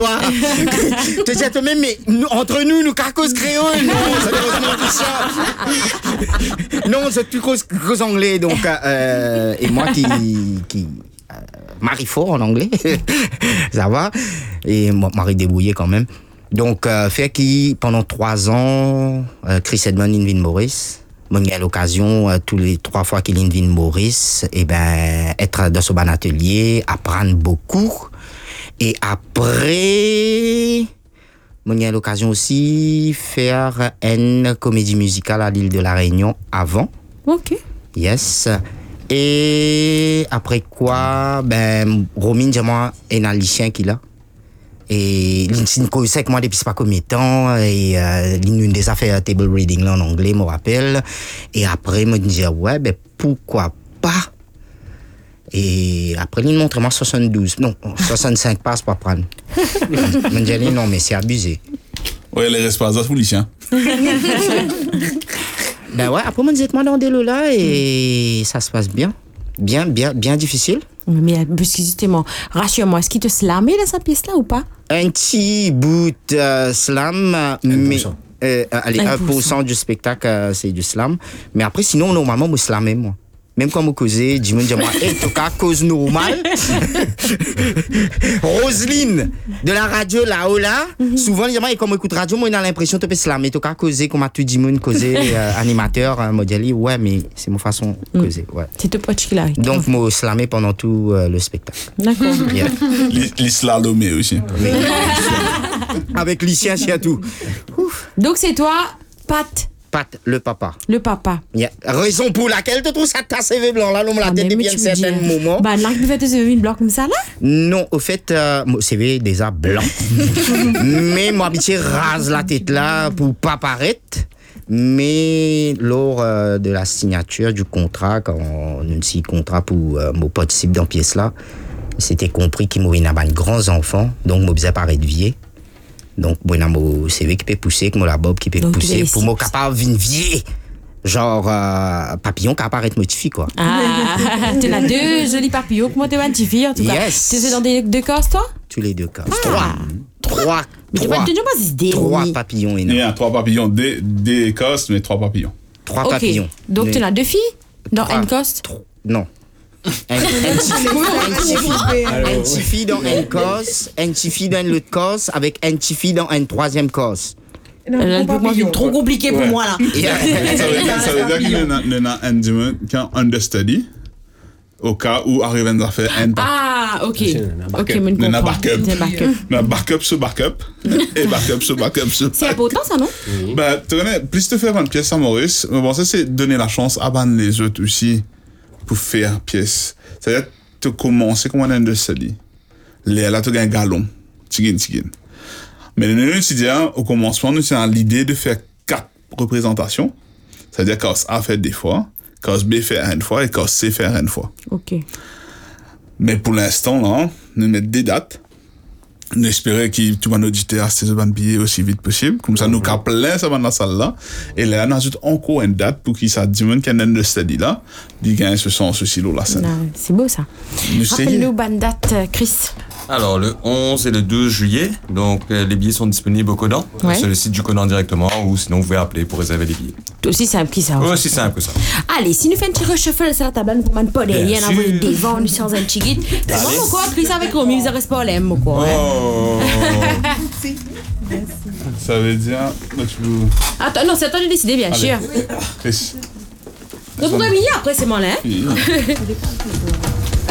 Tu dis, mais entre nous cause créole. Non, c'est non, c'est plus cause anglais. Donc, et moi qui Marie fort en anglais, ça va. Et moi, Marie débrouillé quand même. Donc, fait qui, pendant 3 ans, Chris Edmond, Invin Maurice, moi, j'ai l'occasion, tous les 3 fois qu'il Invin Maurice, être dans ce bon atelier, apprendre beaucoup. Et après, moi, j'ai l'occasion aussi faire une comédie musicale à l'île de la Réunion avant. Ok. Yes. Et après quoi, Romine, j'ai moi, un Alicien qui l'a. Et l'une cause avec moi depuis pas combien de temps. Et l'une des affaires table reading là en anglais, me rappelle. Et après, me dit, ouais, pourquoi pas? Et après, il montre moi 72. Non, 65 passes pour prendre. Je me dis, non, mais c'est abusé. Ouais, les responsables policiers. Ouais, après, moi, moi dans des lots là et ça se passe bien. Bien difficile. Mais justement, rassure-moi, est-ce qu'il te slamait dans sa pièce-là ou pas? Un petit bout de slam, mais... 1% du spectacle, c'est du slam. Mais après, sinon, normalement, je slamais, moi. Même quand je causais, je me dis, moi, en tout cas, cause normale. Roselyne, de la radio là-haut, là, souvent, les gens, quand on écoute radio, moi, on a l'impression de slammer. En tout cas, causer, comme à tout le monde, causer, animateur, modèle, ouais, mais c'est ma façon de causer, ouais. C'est ton pote qui l'a. Donc, moi, slammer pendant tout le spectacle. D'accord. Yeah. L'islalomé aussi. Mais, avec Lucien, c'est tout. Donc, c'est toi, Pat, le papa. le papa. Yeah. Raison pour laquelle tu trouves ça ta CV blanc là, l'homme la tête depuis un certain moment. Bah, là, tu fais tes CV blanc comme ça là? Non, au fait, mon CV déjà blanc. Mais moi, habitué rase la tête là pour pas paraître. Mais lors de la signature du contrat, quand on a signé le contrat pour mon participe dans pièce là, c'était compris qu'il m'aurait un grands enfants, donc moi faisais paraître vieux. Donc, moi, j'ai mon CV qui peut pousser, que la bob qui peut pousser, pour moi capable de vieux. Genre, papillon qui apparaît motifié, quoi. Ah, tu as 2 jolis papillons que moi tu identifies en tout cas. Yes. Tu es dans des 2 cases, toi? Tous les 2 cas. 3 papillons Il y énormes. a 3 papillons, des costes, mais 3 papillons. 3 Ok. papillons. Donc, tu as 2 filles dans une coste? Non. Un petit fille dans une cause, un petit fille dans l'autre cause, avec un petit fille dans une 3e cause. C'est trop compliqué pour moi là. Ça veut dire qu'il y a un dimanche qui a un understudy au cas où arrive une affaire un Ah, ok. Ok, mais il y a un backup. C'est backup. Mais backup sur backup et backup sur backup sur C'est important ça, non? tu connais, plus te faire une pièce à Maurice, mais bon, ça c'est donner la chance à les autres aussi pour faire pièce. C'est-à-dire tu commences comme un understudy. Là tu gagnes un galon. Tigin. Mais nous étudiants, au commencement, nous avons l'idée de faire 4 représentations. C'est-à-dire cause A fait des fois, cause B fait une fois et cause C fait une fois. Ok. Mais pour l'instant, là, nous mettons des dates. Nous espérons que tout le monde auditeur ces billets aussi vite possible. Comme ça, nous avons plein ça dans la salle là. Et là, nous ajoutons encore une date pour qu'il ça dimanche qu'il y a un study là. Il gagne ce sens aussi là la scène. C'est beau ça. Rappelle-nous bonne date, Chris. Alors, le 11 et le 12 juillet, donc les billets sont disponibles au Codan, sur le site du Codan directement, ou sinon vous pouvez appeler pour réserver les billets. Aussi simple que ça. Aussi simple que ça. Allez, si nous faisons un petit reshuffle sur la table, nous pouvons pas derrière, nous avons des vents, nous sommes un petit guide. Moi, quoi, Chris avec Romy, vous reste pas l'aime, quoi. Ça veut dire. Attends, non, c'est à toi de décider, bien sûr. Chris. Donc, on va après, c'est moi là.